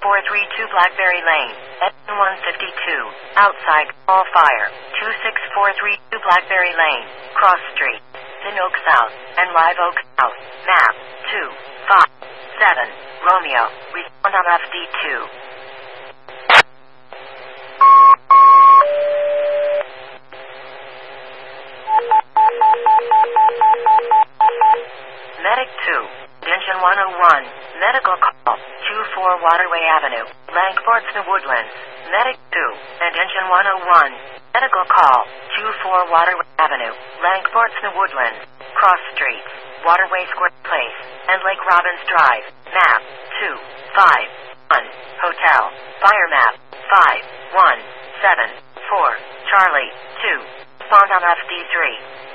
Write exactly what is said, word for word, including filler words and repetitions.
four three two Blackberry Lane, Edison one fifty-two, outside, all fire, two six four three two Blackberry Lane, Cross Street, Thin Oak South, and Live Oak South, map, two five seven, Romeo, respond on F D two. Medic two, Attention one oh one, medical call, two four Waterway Avenue, Langford to Woodlands. Medic two, Attention one oh one, medical call, two four Waterway Avenue, Langford to Woodlands, Cross Street, Waterway Square Place, and Lake Robbins Drive, map, two five one, hotel, fire map, five one seven four, Charlie, two, respond on F D three.